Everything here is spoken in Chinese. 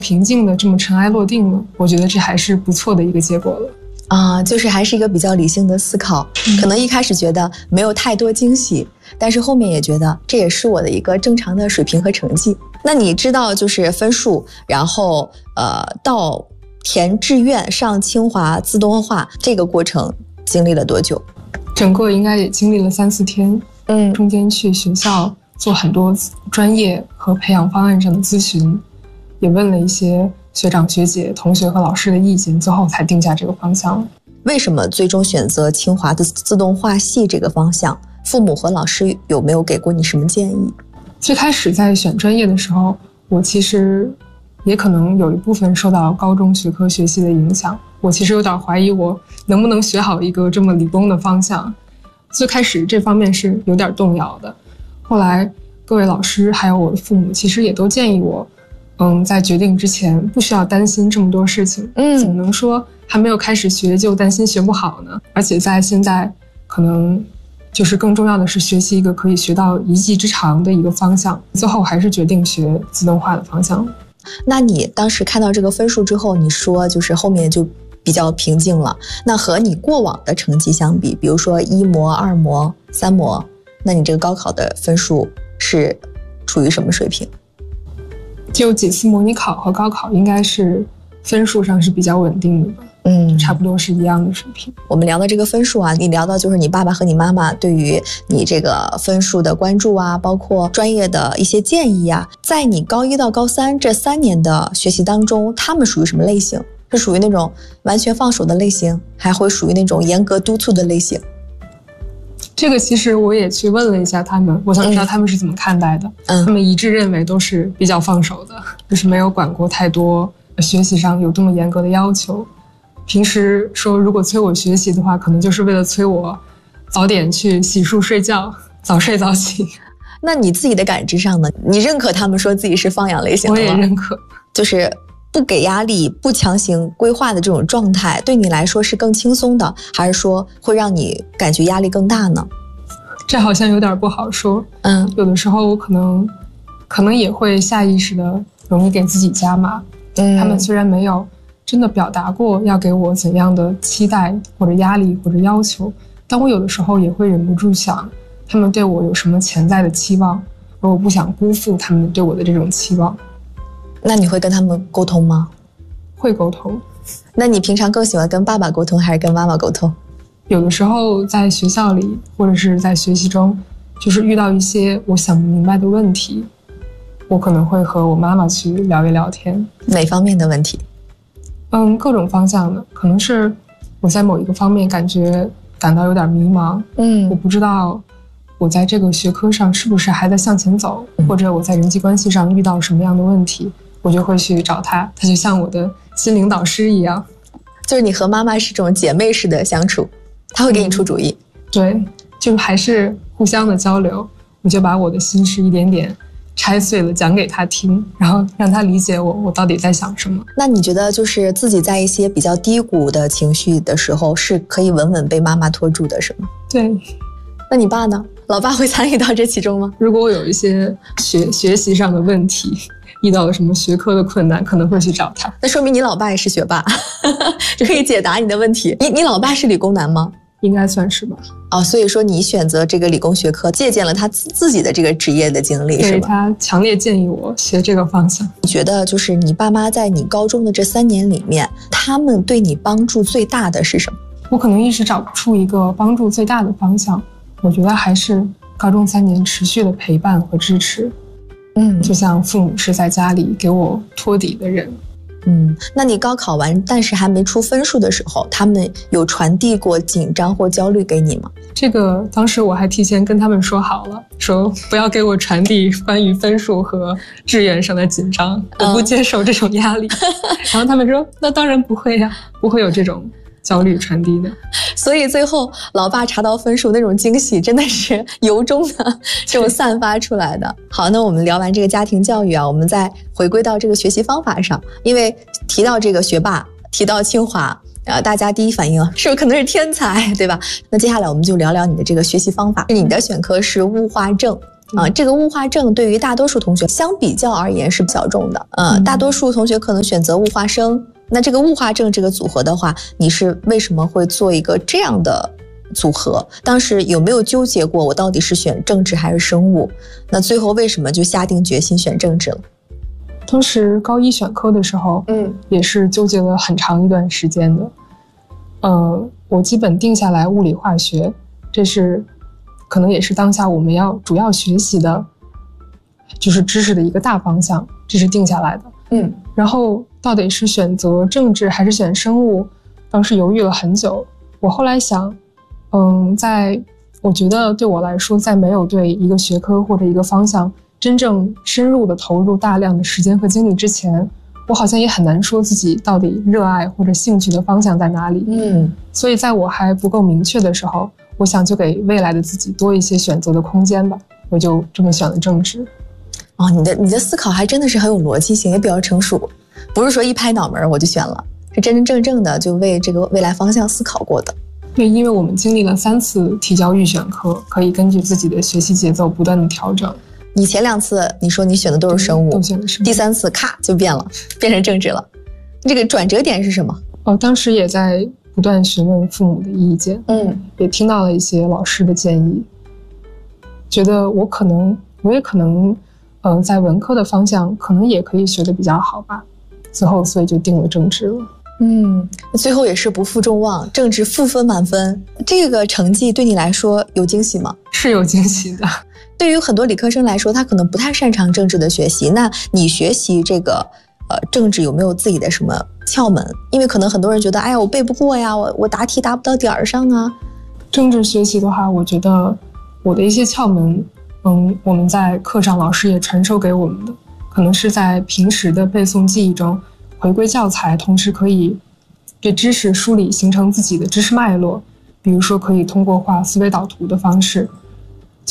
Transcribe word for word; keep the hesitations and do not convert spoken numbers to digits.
平静的这么尘埃落定了，我觉得这还是不错的一个结果了。 啊，就是还是一个比较理性的思考，嗯、可能一开始觉得没有太多惊喜，但是后面也觉得这也是我的一个正常的水平和成绩。那你知道就是分数，然后呃到填志愿上清华自动化这个过程经历了多久？ 整个应该也经历了三四天，嗯，中间去学校做很多专业和培养方案上的咨询，也问了一些学长学姐同学和老师的意见，最后才定下这个方向。 为什么最终选择清华的自动化系这个方向？父母和老师有没有给过你什么建议？ 最开始在选专业的时候，我其实也可能有一部分受到高中学科学习的影响，我其实有点怀疑我能不能学好一个这么理工的方向。最开始这方面是有点动摇的，后来各位老师还有我的父母其实也都建议我嗯，在决定之前不需要担心这么多事情，嗯，怎么能说还没有开始学就担心学不好呢？而且在现在可能就是更重要的是学习一个可以学到一技之长的一个方向，最后还是决定学自动化的方向。 那你当时看到这个分数之后，你说就是后面就比较平静了，那和你过往的成绩相比，比如说一模、二模、三模，那你这个高考的分数是处于什么水平？ 就几次模拟考和高考应该是分数上是比较稳定的吧，嗯，差不多是一样的水平。 我们聊到这个分数啊，你聊到就是你爸爸和你妈妈对于你这个分数的关注啊，包括专业的一些建议啊，在你高一到高三这三年的学习当中，他们属于什么类型？是属于那种完全放手的类型，还会属于那种严格督促的类型？ 这个其实我也去问了一下他们，我想知道他们是怎么看待的。嗯，他们一致认为都是比较放手的，就是没有管过太多学习上有这么严格的要求。平时说如果催我学习的话，可能就是为了催我早点去洗漱睡觉，早睡早起。 那你自己的感知上呢？你认可他们说自己是放养类型的吗？ 我也认可， 就是不给压力、不强行规划的这种状态，对你来说是更轻松的，还是说会让你感觉压力更大呢？ 这好像有点不好说。嗯，有的时候我可能可能也会下意识的容易给自己加码。嗯，他们虽然没有真的表达过要给我怎样的期待或者压力或者要求，但我有的时候也会忍不住想他们对我有什么潜在的期望，而我不想辜负他们对我的这种期望。 那你会跟他们沟通吗？ 会沟通。 那你平常更喜欢跟爸爸沟通还是跟妈妈沟通？ 有的时候在学校里或者是在学习中，就是遇到一些我想不明白的问题，我可能会和我妈妈去聊一聊天。 哪方面的问题？ 嗯，各种方向的，可能是我在某一个方面感觉感到有点迷茫，嗯，我不知道我在这个学科上是不是还在向前走，嗯，或者我在人际关系上遇到什么样的问题，我就会去找他，他就像我的心灵导师一样。 就是你和妈妈是这种姐妹式的相处，他会给你出主意。 嗯，对，就还是互相的交流，我就把我的心事一点点拆碎了讲给他听，然后让他理解我我到底在想什么。 那你觉得就是自己在一些比较低谷的情绪的时候，是可以稳稳被妈妈拖住的，是吗？ 对。 那你爸呢？老爸会参与到这其中吗？ 如果我有一些学学习上的问题，遇到了什么学科的困难，可能会去找他。 那说明你老爸也是学霸，就可以解答你的问题。你你老爸是理工男吗？ 应该算是吧。 哦，所以说你选择这个理工学科，借鉴了他自自己的这个职业的经历，是吧？ 对，他强烈建议我学这个方向。 你觉得就是你爸妈在你高中的这三年里面，他们对你帮助最大的是什么？ 我可能一时找不出一个帮助最大的方向，我觉得还是高中三年持续的陪伴和支持。嗯，就像父母是在家里给我托底的人。 嗯，那你高考完但是还没出分数的时候，他们有传递过紧张或焦虑给你吗？ 这个当时我还提前跟他们说好了，说不要给我传递关于分数和志愿上的紧张，我不接受这种压力。嗯，然后他们说那当然不会呀，不会有这种焦虑传递的。 所以最后老爸查到分数那种惊喜真的是由衷的这种散发出来的。好，那我们聊完这个家庭教育啊，我们再回归到这个学习方法上。因为提到这个学霸，提到清华，呃，大家第一反应是不是可能是天才，对吧？那接下来我们就聊聊你的这个学习方法。你的选科是物化政， 啊，这个物化症对于大多数同学相比较而言是比较重的。呃，嗯、大多数同学可能选择物化生。那这个物化症这个组合的话，你是为什么会做一个这样的组合？当时有没有纠结过我到底是选政治还是生物？那最后为什么就下定决心选政治了？ 当时高一选科的时候，嗯，也是纠结了很长一段时间的。呃，我基本定下来物理化学，这是可能也是当下我们要主要学习的，就是知识的一个大方向，这是定下来的。嗯，然后到底是选择政治还是选生物，当时犹豫了很久。我后来想，嗯，在我觉得对我来说，在没有对一个学科或者一个方向真正深入的投入大量的时间和精力之前，我好像也很难说自己到底热爱或者兴趣的方向在哪里。嗯，所以在我还不够明确的时候，我想就给未来的自己多一些选择的空间吧，我就这么选了政治。 哦，你的你的思考还真的是很有逻辑性，也比较成熟，不是说一拍脑门我就选了，是真真正正的就为这个未来方向思考过的。 对，因为我们经历了三次提交预选课，可以根据自己的学习节奏不断的调整。 你前两次你说你选的都是生物， 都选的生物， 第三次咔就变了，变成政治了。这个转折点是什么？ 哦，当时也在不断询问父母的意见，嗯，也听到了一些老师的建议，觉得我可能，我也可能。呃，在文科的方向可能也可以学得比较好吧，最后所以就定了政治了。 嗯，最后也是不负众望，政治负分满分。这个成绩对你来说有惊喜吗？ 是有惊喜的。 对于很多理科生来说，他可能不太擅长政治的学习。那你学习这个呃政治有没有自己的什么窍门？因为可能很多人觉得，哎呀，我背不过呀，我我答题答不到点儿上啊。 政治学习的话，我觉得我的一些窍门。嗯，我们在课上老师也传授给我们的，可能是在平时的背诵记忆中回归教材，同时可以对知识梳理形成自己的知识脉络。比如说可以通过画思维导图的方式，